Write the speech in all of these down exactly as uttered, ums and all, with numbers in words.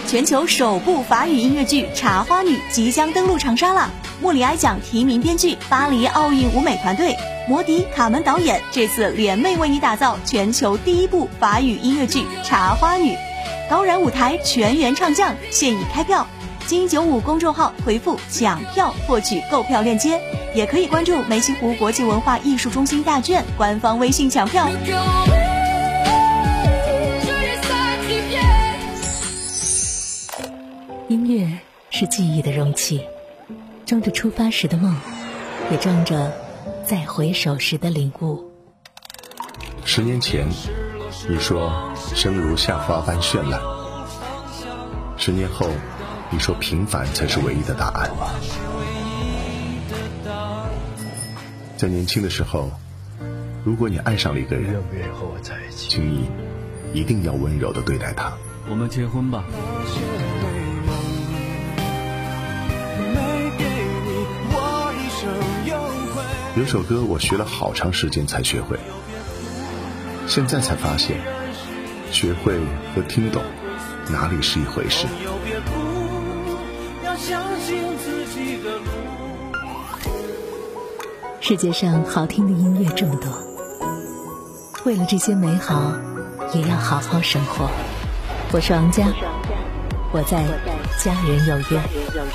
全球首部法语音乐剧《茶花女》即将登陆长沙了。莫里埃奖提名编剧，巴黎奥运舞美团队，摩迪、卡门导演，这次联袂为你打造全球第一部法语音乐剧《茶花女》。高燃舞台全员唱将，现已开票。金九五公众号回复抢票获取购票链接，也可以关注梅溪湖国际文化艺术中心大剧院官方微信抢票。 音乐是记忆的容器，装着出发时的梦，也装着再回首时的领悟。 十年前你说生如夏花般绚烂，十年后你说平凡才是唯一的答案。在年轻的时候，如果你爱上了一个人，请你一定要温柔地对待他。 我们结婚吧。 有首歌我学了好长时间才学会，现在才发现学会和听懂哪里是一回事。 世界上好听的音乐这么多，为了这些美好也要好好生活。我是王佳，我在家人有约。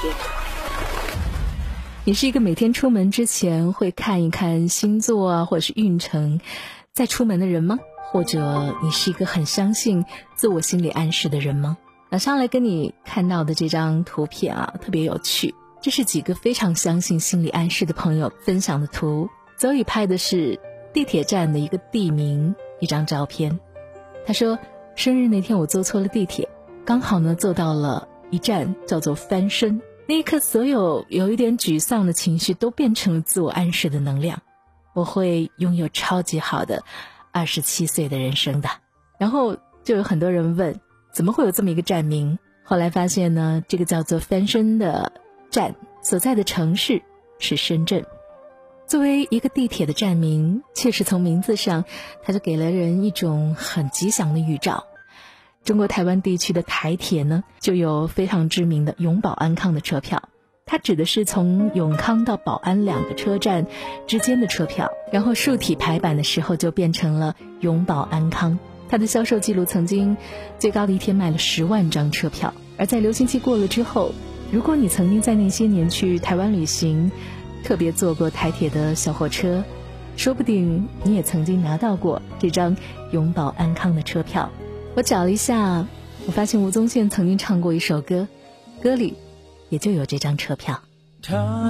你是一个每天出门之前会看一看星座啊，或者是运程再出门的人吗？或者你是一个很相信自我心理暗示的人吗？那上来跟你看到的这张图片啊，特别有趣。这是几个非常相信心理暗示的朋友分享的图。邹宇拍的是地铁站的一个地名，一张照片。他说，生日那天我坐错了地铁，刚好呢坐到了一站叫做翻身。那一刻，所有有一点沮丧的情绪都变成了自我暗示的能量。我会拥有超级好的二十七岁的人生的。然后就有很多人问，怎么会有这么一个站名？后来发现呢，这个叫做翻身的站所在的城市是深圳。作为一个地铁的站名，确实从名字上它就给了人一种很吉祥的预兆。中国台湾地区的台铁呢，就有非常知名的永保安康的车票，它指的是从永康到宝安两个车站之间的车票，然后竖体排版的时候就变成了永保安康。它的销售记录曾经最高的一天卖了十万张车票。而在流行期过了之后，如果你曾经在那些年去台湾旅行，特别坐过台铁的小火车，说不定你也曾经拿到过这张永保安康的车票。我找了一下，我发现吴宗宪曾经唱过一首歌，歌里也就有这张车票。